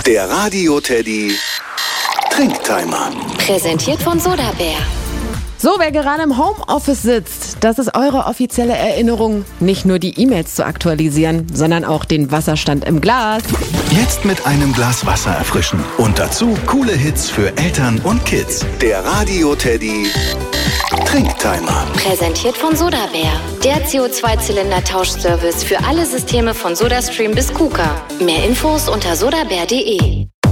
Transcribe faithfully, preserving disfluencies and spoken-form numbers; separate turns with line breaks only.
Der Radio Teddy Trinktimer.
Präsentiert von Sodabär.
So, wer gerade im Homeoffice sitzt, das ist eure offizielle Erinnerung, nicht nur die E-Mails zu aktualisieren, sondern auch den Wasserstand im Glas.
Jetzt mit einem Glas Wasser erfrischen. Und dazu coole Hits für Eltern und Kids. Der Radio Teddy Trinktimer.
Präsentiert von Sodabär. Der C O zwei Zylinder Tauschservice für alle Systeme von SodaStream bis KUKA. Mehr Infos unter sodabär punkt de.